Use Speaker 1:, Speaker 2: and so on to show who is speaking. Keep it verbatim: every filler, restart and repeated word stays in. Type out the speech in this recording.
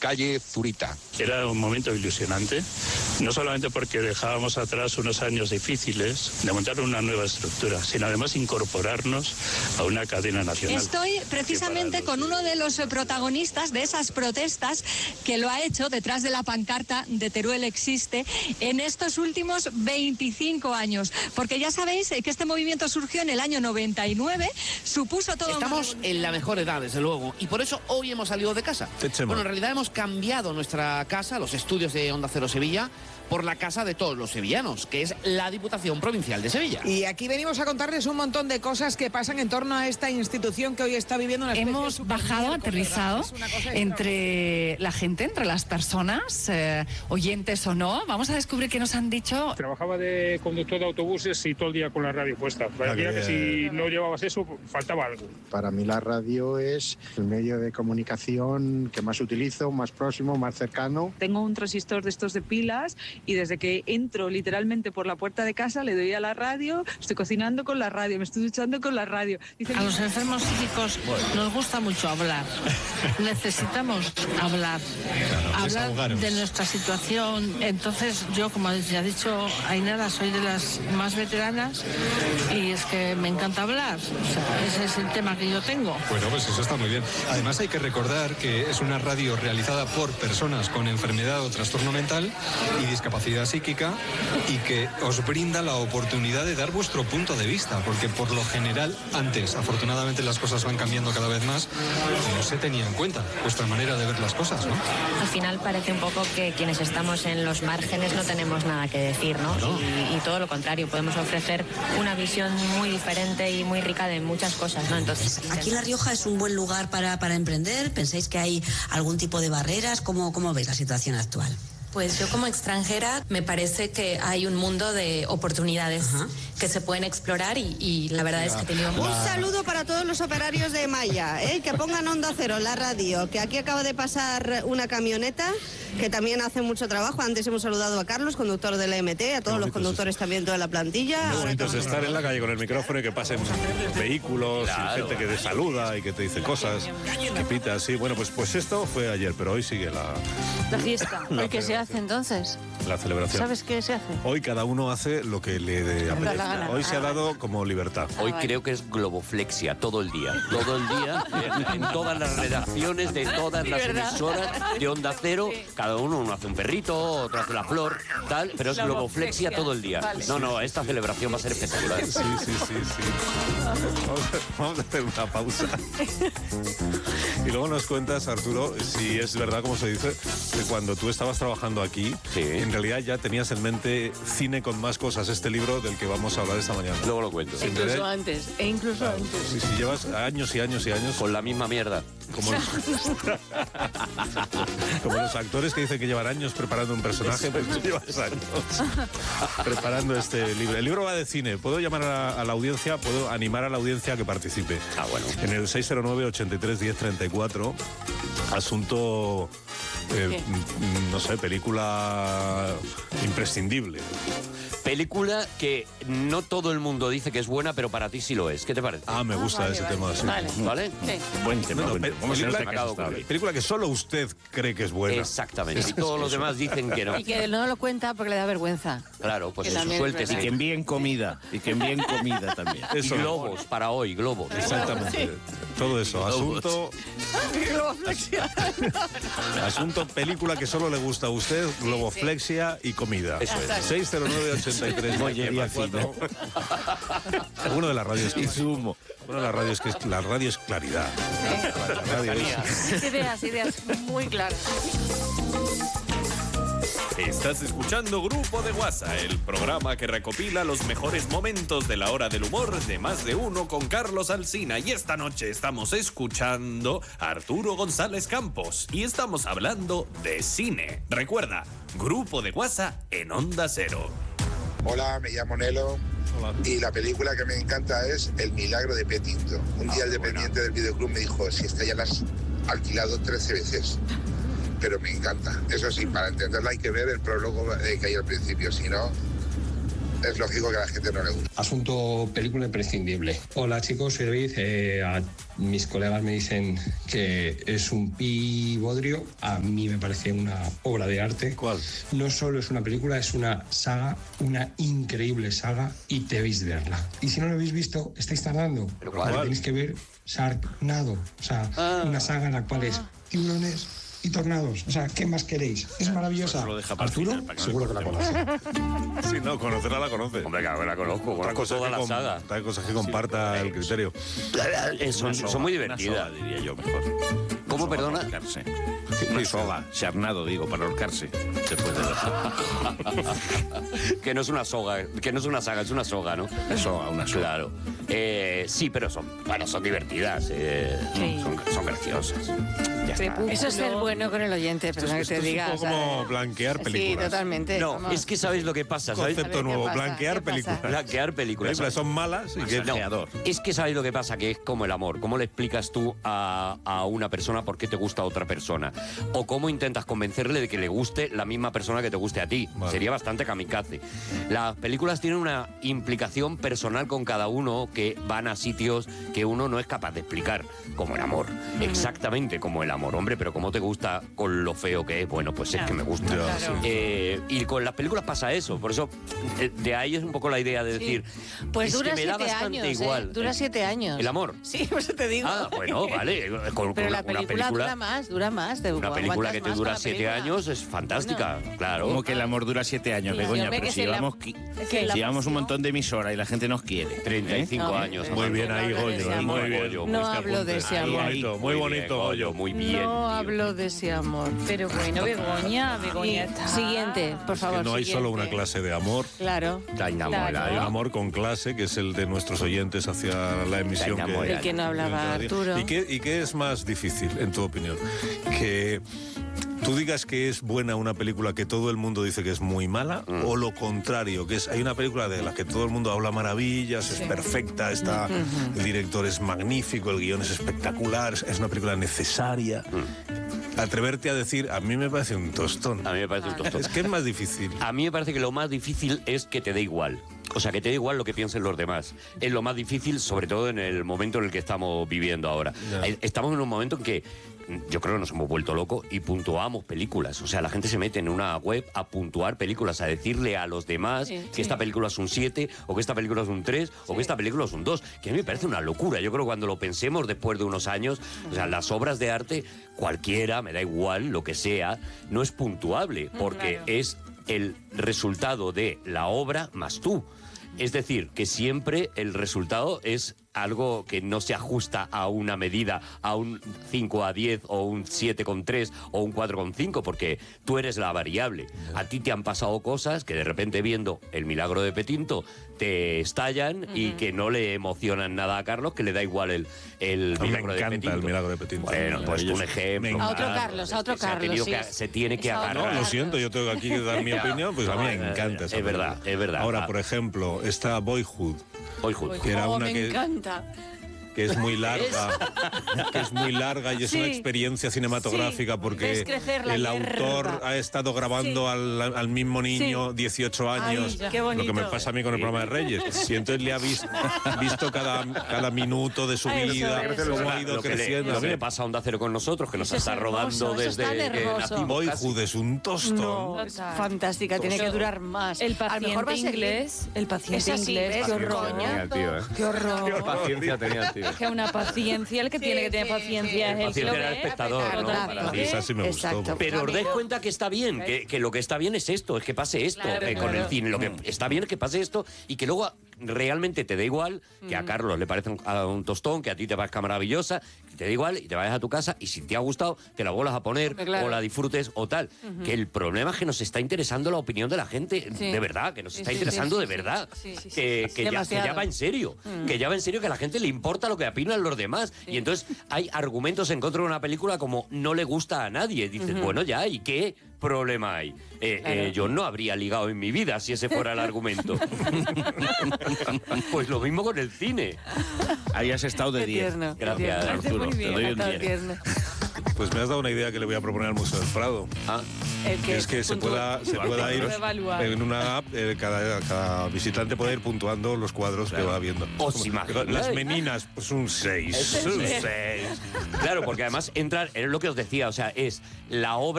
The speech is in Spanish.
Speaker 1: calle Zurita.
Speaker 2: Era un momento ilusionante, no solamente porque dejábamos atrás unos años difíciles de montar una nueva estructura, sino además incorporarnos a una cadena nacional.
Speaker 3: Estoy precisamente con uno de los protagonistas de esas protestas que lo ha hecho detrás de la pancarta de Teruel existe en estos últimos veinticinco años, porque ya sabéis que este movimiento surgió en el año noventa y nueve, supuso todo...
Speaker 4: Estamos en la mejor edad, desde luego, y por eso hoy hemos salido de casa. Bueno, en realidad hemos cambiado nuestra casa, los estudios de Onda Cero Sevilla, por la casa de todos los sevillanos, que es la Diputación Provincial de Sevilla.
Speaker 5: Y aquí venimos a contarles un montón de cosas que pasan en torno a esta institución que hoy está viviendo una especie
Speaker 6: Hemos bajado, aterrizado entre la gente, entre las personas, eh, oyentes o no. Vamos a descubrir qué nos han dicho.
Speaker 7: Trabajaba de conductor de autobuses y todo el día con la radio puesta. Parecía que si no llevabas eso, faltaba algo.
Speaker 8: Para mí la radio es el medio de comunicación que más utilizo, más próximo, más cercano.
Speaker 9: Tengo un transistor de estos de pilas y desde que entro literalmente por la puerta de casa le doy a la radio, estoy cocinando con la radio, me estoy duchando con la radio. Dicen...
Speaker 10: A los enfermos psíquicos bueno. nos gusta mucho hablar. Necesitamos hablar. Claro, hablar de nuestra situación. Entonces yo, como ya ha dicho Ainara, soy de las más veteranas y es que me encanta hablar. O sea, ese es el tema que yo tengo.
Speaker 11: Bueno, pues eso está muy bien. Además hay que recordar que es una radio realizada por personas con enfermedad o trastorno mental y discapacidad psíquica y que os brinda la oportunidad de dar vuestro punto de vista, porque por lo general antes, afortunadamente las cosas van cambiando cada vez más, no se tenía en cuenta vuestra manera de ver las cosas, ¿no?
Speaker 12: Al final parece un poco que quienes estamos en los márgenes no tenemos nada que decir, ¿no? no. Y, y todo lo contrario, podemos ofrecer una visión muy diferente y muy rica de muchas cosas, ¿no? Entonces,
Speaker 13: aquí en La Rioja es un buen lugar para, para emprender. ¿Pensáis que hay algún tipo de barreras? ¿Cómo, cómo veis la situación actual?
Speaker 14: Pues yo como extranjera me parece que hay un mundo de oportunidades uh-huh. que se pueden explorar y, y la verdad es que he tenido...
Speaker 15: Un saludo para todos los operarios de Maya, ¿eh? Que pongan Onda Cero, la radio, que aquí acaba de pasar una camioneta que también hace mucho trabajo. Antes hemos saludado a Carlos, conductor de la M T, a todos los conductores también, toda la plantilla.
Speaker 16: Muy bonito es estar en la calle con el micrófono y que pasen vehículos claro. y gente que te saluda y que te dice cosas, que pita, sí. Bueno, pues, pues esto fue ayer, pero hoy sigue la...
Speaker 10: La fiesta.
Speaker 16: La
Speaker 10: ¿Y qué se hace entonces?
Speaker 16: La celebración.
Speaker 10: ¿Sabes qué se hace?
Speaker 16: Hoy cada uno hace lo que le apetece. Hoy se ha dado como libertad.
Speaker 17: Ah, Hoy vale. creo que es globoflexia todo el día. Todo el día, en, en todas las redacciones de todas las emisoras de Onda Cero. Cada uno, uno hace un perrito, otro hace la flor, tal, pero es globoflexia todo el día. Vale. No, no, esta celebración va a ser espectacular.
Speaker 16: Sí, sí, sí, sí. Vamos a, vamos a hacer una pausa. Y luego nos cuentas, Arturo, si es verdad, como se dice, que cuando tú estabas trabajando aquí, sí. en realidad ya tenías en mente Cine con más cosas, este libro del que vamos a hablar esta mañana.
Speaker 17: Luego lo cuento.
Speaker 10: Incluso realidad, antes, e incluso claro, antes.
Speaker 16: Si, si llevas años y años y años...
Speaker 17: Con la misma mierda.
Speaker 16: Como los, como los actores que dicen que llevan años preparando un personaje, pues tú llevas años preparando este libro. El libro va de cine. Puedo llamar a, a la audiencia, puedo animar a la audiencia a que participe.
Speaker 17: Ah, bueno.
Speaker 16: En el seis cero nueve, ochenta y tres, diez, treinta y cuatro, asunto... Eh, no sé, película imprescindible.
Speaker 17: Película que no todo el mundo dice que es buena, pero para ti sí lo es. ¿Qué te parece?
Speaker 16: Ah, me gusta ah, vale, ese vale. tema. Sí.
Speaker 17: Vale. ¿Vale?
Speaker 16: Sí.
Speaker 17: Buen tema.
Speaker 16: No,
Speaker 17: buen
Speaker 16: pe
Speaker 17: tema.
Speaker 16: Película, que, película que solo usted cree que es buena.
Speaker 17: Exactamente. Y todos los demás dicen que no.
Speaker 10: Y que no lo cuenta porque le da vergüenza.
Speaker 17: Claro, pues eso, suéltese.
Speaker 18: Y que envíen comida. Y que envíen comida también.
Speaker 17: Eso. Y globos para hoy, globos.
Speaker 16: Exactamente. Sí. Todo eso. Asunto... Asunto película que solo le gusta a usted, globoflexia y comida.
Speaker 17: Eso es.
Speaker 16: seis cero nueve, ochenta y tres, cuatro. Uno de las radios
Speaker 18: y zumo.
Speaker 16: Uno de las radios que es, la radio es claridad.
Speaker 10: Sí.
Speaker 16: La radio es...
Speaker 10: Ideas, ideas muy claras.
Speaker 19: Estás escuchando Grupo de WhatsApp, el programa que recopila los mejores momentos de la hora del humor de Más de Uno con Carlos Alsina. Y esta noche estamos escuchando a Arturo González Campos y estamos hablando de cine. Recuerda, Grupo de WhatsApp en Onda Cero.
Speaker 20: Hola, me llamo Nelo. Hola. Y la película que me encanta es El milagro de Petinto. Un día ah, el dependiente buena. del videoclub me dijo, si esta ya la has alquilado trece veces. Pero me encanta. Eso sí, para entenderla hay que ver el prólogo que hay al principio, si no, es lógico que a la gente no le guste.
Speaker 1: Asunto película imprescindible. Hola chicos, soy David. Eh, a mis colegas me dicen que es un pi bodrio. A mí me parece una obra de arte.
Speaker 16: ¿Cuál?
Speaker 1: No solo es una película, es una saga, una increíble saga y debéis verla. Y si no lo habéis visto, estáis tardando.
Speaker 17: ¿Pero cuál?
Speaker 1: Tenéis que ver Sharknado. O sea, ah. una saga en la cual es tiburones y tornados. O sea, ¿qué más queréis? Es maravillosa. Pues Arturo, final, seguro que la conoce.
Speaker 16: Sí, no, conocerla la conoce.
Speaker 17: Hombre, claro que la conozco.
Speaker 16: Otra cosa
Speaker 17: toda
Speaker 16: que
Speaker 17: la
Speaker 16: com-
Speaker 17: saga.
Speaker 16: Hay cosas que comparta sí, el criterio.
Speaker 17: Eh, son,
Speaker 18: soga,
Speaker 17: son muy divertidas.
Speaker 18: Soga, diría yo mejor.
Speaker 17: ¿Cómo,
Speaker 18: soga
Speaker 17: perdona?
Speaker 18: Para ahorcarse. Una soga, charnado, digo, para ahorcarse. Después de
Speaker 17: Que no es una soga, que no es una saga, es una soga, ¿no?
Speaker 18: Una soga, una soga.
Speaker 17: Claro. Eh, sí, pero son, bueno, son divertidas. Eh,
Speaker 21: Sí.
Speaker 17: son, son graciosas. Ya está.
Speaker 21: Eso es ser bueno con el oyente, perdona que
Speaker 16: Esto
Speaker 21: te
Speaker 16: es
Speaker 21: diga.
Speaker 16: un poco como blanquear películas.
Speaker 21: Sí, totalmente.
Speaker 17: No,
Speaker 21: Vamos.
Speaker 17: es que sabéis lo que pasa, ¿sabéis?
Speaker 16: Concepto nuevo,
Speaker 21: pasa?
Speaker 16: blanquear
Speaker 21: ¿Qué pasa?
Speaker 16: películas.
Speaker 17: Blanquear películas.
Speaker 16: Películas son malas y que
Speaker 17: No, es que sabéis lo que pasa, que es como el amor. ¿Cómo le explicas tú a, a una persona por qué te gusta a otra persona? O cómo intentas convencerle de que le guste la misma persona que te guste a ti.
Speaker 16: Vale.
Speaker 17: Sería bastante kamikaze. Las películas tienen una implicación personal con cada uno que van a sitios que uno no es capaz de explicar, como el amor. Exactamente como el amor. Hombre, pero ¿cómo te gusta con lo feo que es? Bueno, pues es que me gusta.
Speaker 16: Ya,
Speaker 21: Claro.
Speaker 16: sí.
Speaker 17: Eh, y con las películas pasa eso. Por eso, eh, de ahí es un poco la idea de decir...
Speaker 21: Pues
Speaker 17: es
Speaker 21: dura
Speaker 17: que me da
Speaker 21: siete
Speaker 17: bastante
Speaker 21: años,
Speaker 17: igual.
Speaker 21: ¿eh? Dura siete años.
Speaker 17: ¿El amor?
Speaker 21: Sí, por eso te digo.
Speaker 17: Ah, bueno, vale. Con,
Speaker 21: Pero
Speaker 17: con
Speaker 21: la
Speaker 17: una,
Speaker 21: película,
Speaker 17: una película
Speaker 21: dura más, dura más. Te
Speaker 17: Una película
Speaker 21: aguantas
Speaker 17: que te
Speaker 21: más
Speaker 17: dura
Speaker 21: con la
Speaker 17: siete
Speaker 21: película.
Speaker 17: años es fantástica, claro.
Speaker 18: Como que el amor dura siete años,
Speaker 21: Claro,
Speaker 18: Begoña,
Speaker 21: hombre,
Speaker 18: pero
Speaker 21: que
Speaker 18: si
Speaker 21: si la-
Speaker 18: llevamos, qui-
Speaker 21: es que la
Speaker 18: llevamos un
Speaker 21: pasión-
Speaker 18: montón de emisoras y la gente nos quiere.
Speaker 17: treinta y cinco
Speaker 21: No,
Speaker 17: años.
Speaker 21: no,
Speaker 16: Muy bien
Speaker 21: no
Speaker 16: ahí,
Speaker 21: hablo de
Speaker 16: Goyo.
Speaker 21: ese
Speaker 16: eh, Muy
Speaker 21: amor.
Speaker 16: bien.
Speaker 21: No
Speaker 16: Este
Speaker 21: hablo de
Speaker 16: apunte.
Speaker 21: ese
Speaker 16: Muy
Speaker 21: amor.
Speaker 16: bonito, muy
Speaker 17: bien,
Speaker 16: bonito, Goyo.
Speaker 17: muy bien.
Speaker 21: No
Speaker 17: tío.
Speaker 21: hablo de ese amor.
Speaker 22: Pero bueno, Begoña, Begoña está...
Speaker 21: Siguiente, por
Speaker 16: Es que
Speaker 21: favor.
Speaker 16: no hay solo una
Speaker 21: siguiente.
Speaker 16: clase de amor.
Speaker 21: Claro.
Speaker 17: Está enamorado.
Speaker 21: Claro.
Speaker 16: Hay un amor con clase, que es el de nuestros oyentes hacia la emisión.
Speaker 17: Está
Speaker 16: que,
Speaker 17: enamorado.
Speaker 21: El que no hablaba Arturo.
Speaker 16: ¿Y qué, ¿Y qué es más difícil, en tu opinión? Que tú digas que es buena una película que todo el mundo dice que es muy mala,
Speaker 17: Mm.
Speaker 16: o lo contrario, que es hay una película de la que todo el mundo habla maravillas, es perfecta, está, el director es magnífico, el guión es espectacular, es una película necesaria. Atreverte a decir, a mí me parece un tostón.
Speaker 17: A mí me parece un tostón.
Speaker 16: Es que es más difícil.
Speaker 17: A mí me parece que lo más difícil es que te dé igual. O sea, que te dé igual lo que piensen los demás. Es lo más difícil, sobre todo en el momento en el que estamos viviendo ahora.
Speaker 16: Ya.
Speaker 17: Eh, Estamos en un momento en que yo creo que nos hemos vuelto locos y puntuamos películas. O sea, la gente se mete en una web a puntuar películas, a decirle a los demás
Speaker 21: Sí,
Speaker 17: que
Speaker 21: sí.
Speaker 17: esta película es un siete, o que esta película es un tres, o que esta película es un dos. Que a mí me parece una locura. Yo creo que cuando lo pensemos después de unos años, o sea, las obras de arte, cualquiera, me da igual, lo que sea, no es puntuable, porque
Speaker 21: Claro.
Speaker 17: es el resultado de la obra más tú. Es decir, que siempre el resultado es algo que no se ajusta a una medida, a un cinco a diez o un siete con tres o un cuatro con cinco, porque tú eres la variable. A ti te han pasado cosas que de repente viendo El milagro de Petinto te estallan y que no le emocionan nada a Carlos, que le da igual el, el
Speaker 16: A mí me
Speaker 17: milagro de
Speaker 16: encanta
Speaker 17: Petinto.
Speaker 16: El milagro de Petinto.
Speaker 17: Bueno, pues un
Speaker 16: Me
Speaker 17: ejemplo.
Speaker 16: encanta.
Speaker 21: A otro Carlos, a otro
Speaker 17: Se ha tenido
Speaker 21: Carlos,
Speaker 17: que-
Speaker 21: sí.
Speaker 17: se tiene que
Speaker 21: Es a otro
Speaker 17: agarrar.
Speaker 16: No, lo
Speaker 21: Carlos.
Speaker 16: siento, yo tengo aquí que dar mi
Speaker 17: Ya.
Speaker 16: opinión, pues a mí me
Speaker 17: No,
Speaker 16: encanta esa
Speaker 17: es verdad,
Speaker 16: película.
Speaker 17: es verdad.
Speaker 16: Ahora,
Speaker 17: Ah.
Speaker 16: por ejemplo, está Boyhood,
Speaker 17: Boyhood.
Speaker 16: que era
Speaker 21: Oh,
Speaker 16: una
Speaker 21: me
Speaker 16: que,
Speaker 21: encanta.
Speaker 16: que es muy larga, que es muy larga y es
Speaker 21: Sí.
Speaker 16: una experiencia cinematográfica
Speaker 21: Sí.
Speaker 16: porque
Speaker 21: Ves crecer la
Speaker 16: el
Speaker 21: hierba.
Speaker 16: autor ha estado grabando
Speaker 21: Sí.
Speaker 16: al, al mismo niño
Speaker 21: Sí.
Speaker 16: dieciocho años,
Speaker 21: Ay, qué
Speaker 16: lo
Speaker 21: bonito.
Speaker 16: que me pasa a mí con el programa de Reyes. Y entonces le ha visto, visto cada, cada minuto de su
Speaker 21: Eso
Speaker 16: vida,
Speaker 21: es.
Speaker 16: cómo ha ido
Speaker 17: Lo que le-
Speaker 16: creciendo.
Speaker 17: lo
Speaker 16: A
Speaker 17: que
Speaker 16: mí
Speaker 17: le pasa a Onda Cero con nosotros, que nos
Speaker 21: Eso es
Speaker 17: está
Speaker 21: hermoso,
Speaker 17: rodando
Speaker 21: eso es
Speaker 17: desde
Speaker 21: tan
Speaker 17: que
Speaker 21: hermoso.
Speaker 17: nacimos.
Speaker 16: Boyhood es un tostón.
Speaker 21: No, fantástica, tiene que durar más.
Speaker 22: El
Speaker 21: A lo mejor va a
Speaker 22: paciente
Speaker 21: ser
Speaker 22: inglés, el paciente
Speaker 21: Es así,
Speaker 22: inglés,
Speaker 21: ¿ves?
Speaker 22: qué horror.
Speaker 21: Coñazo.
Speaker 18: tío, ¿eh?
Speaker 21: Qué horror.
Speaker 18: Paciencia tenía el tío.
Speaker 22: Que una paciencia, el que
Speaker 21: Sí,
Speaker 22: tiene que tener
Speaker 21: sí,
Speaker 22: paciencia
Speaker 21: sí.
Speaker 22: es el que
Speaker 17: Paciencia
Speaker 22: lo
Speaker 17: era el
Speaker 22: ve,
Speaker 17: espectador,
Speaker 21: Claro,
Speaker 17: ¿no?
Speaker 21: claro.
Speaker 17: Para ti.
Speaker 16: Esa sí me gustó.
Speaker 21: Exacto.
Speaker 17: Pero os dais
Speaker 21: Amigo.
Speaker 17: cuenta que está bien, que, que lo que está bien es esto, es que pase esto
Speaker 22: Claro,
Speaker 17: eh, con
Speaker 22: claro.
Speaker 17: el cine. Lo que está bien es que pase esto y que luego realmente te da igual, que a Carlos le parece un, a un tostón, que a ti te parezca maravillosa, que te da igual y te vayas a tu casa y si te ha gustado, te la vuelvas a poner
Speaker 21: Claro.
Speaker 17: o la disfrutes o tal. Que el problema es que nos está interesando la opinión de la gente,
Speaker 21: Sí.
Speaker 17: de verdad, que nos
Speaker 21: Sí,
Speaker 17: está
Speaker 21: sí,
Speaker 17: interesando
Speaker 21: sí,
Speaker 17: de
Speaker 21: sí,
Speaker 17: verdad.
Speaker 21: sí, sí, sí.
Speaker 17: Que, que ya, que
Speaker 21: Demasiado.
Speaker 17: ya va en serio, que ya va en serio, que a la gente le importa lo que opinan los demás. Y entonces hay argumentos en contra de una película como no le gusta a nadie. Dices,
Speaker 21: Ujú.
Speaker 17: bueno, ya, ¿y qué problema hay? Eh,
Speaker 21: Claro.
Speaker 17: eh, yo no habría ligado en mi vida si ese fuera el argumento. Pues lo mismo con el cine.
Speaker 18: Ahí has estado de
Speaker 21: Qué
Speaker 18: diez.
Speaker 21: tierno.
Speaker 17: Gracias,
Speaker 21: Qué tierno.
Speaker 17: Arturo.
Speaker 21: Muy bien,
Speaker 17: Te doy un
Speaker 21: ha estado
Speaker 17: diez.
Speaker 21: tierno.
Speaker 16: Pues me has dado una idea que le voy a proponer al Museo del Prado.
Speaker 17: Ah.
Speaker 22: El que
Speaker 16: es que se
Speaker 22: puntúa-
Speaker 16: pueda, se pueda ir
Speaker 22: evaluar.
Speaker 16: en una app, eh, cada, cada visitante puede ir puntuando los cuadros
Speaker 17: Claro.
Speaker 16: que va viendo.
Speaker 17: ¿Os
Speaker 16: Como-
Speaker 17: imagináis?
Speaker 16: Las meninas, pues un seis.
Speaker 17: Es un seis. Claro, porque además entrar, es lo que os decía, o sea, es la obra